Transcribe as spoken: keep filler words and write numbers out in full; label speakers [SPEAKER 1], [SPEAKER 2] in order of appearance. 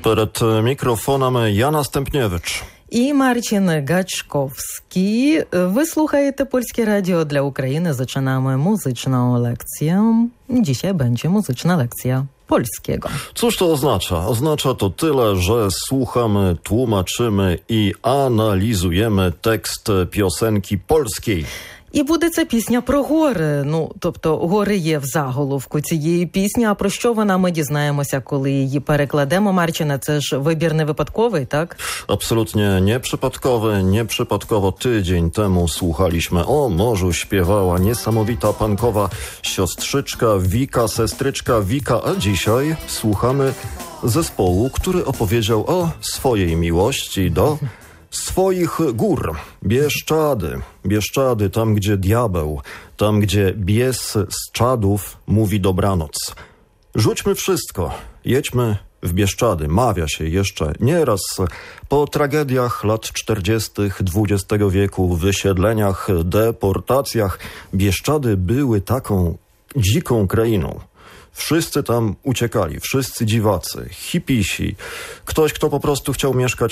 [SPEAKER 1] Перед мікрофоном Яна Стемпнєвич.
[SPEAKER 2] І Марчин Гачковський. Ви слухаєте Polskie Radio dla Ukrainy. Zaczynamy muzyczną lekcję. Dzisiaj będzie muzyczna lekcja polskiego.
[SPEAKER 1] Cóż to oznacza? Oznacza to tyle, że słuchamy, tłumaczymy i analizujemy tekst piosenki polskiej.
[SPEAKER 2] І буде це пісня про гори. Ну, тобто, гори є в заголовку цієї пісні. А про що вона, ми дізнаємося, коли її перекладемо. Марчина, це ж вибір не випадковий, tak?
[SPEAKER 1] Absolutnie nieprzypadkowy. Nieprzypadkowo tydzień temu słuchaliśmy O morzu śpiewała niesamowita punkowa siostrzyczka Wika, sestryczka Wika, a dzisiaj słuchamy zespołu, który opowiedział o swojej miłości do swoich gór. Bieszczady. Bieszczady, tam gdzie diabeł, tam gdzie bies z czadów mówi dobranoc. Rzućmy wszystko, jedźmy w Bieszczady. Mawia się jeszcze nieraz po tragediach lat czterdziestych dwudziestego wieku, wysiedleniach, deportacjach. Bieszczady były taką dziką krainą. Wszyscy tam uciekali, wszyscy dziwacy, hipisi, ktoś, kto po prostu chciał mieszkać